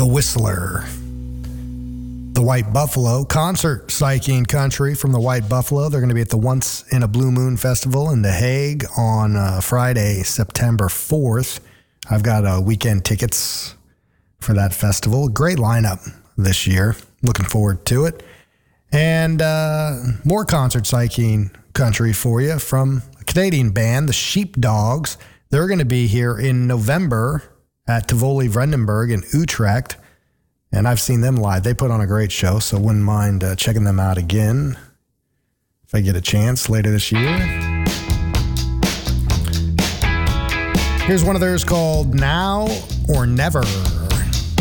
The Whistler. The White Buffalo, concert psyching country from the White Buffalo. They're going to be at the Once in a Blue Moon Festival in The Hague on Friday, September 4th. I've got weekend tickets for that festival. Great lineup this year. Looking forward to it. And more concert psyching country for you from a Canadian band, the Sheepdogs. They're going to be here in November at Tivoli Vredenburg in Utrecht. And I've seen them live. They put on a great show, so wouldn't mind checking them out again if I get a chance later this year. Here's one of theirs called Now or Never.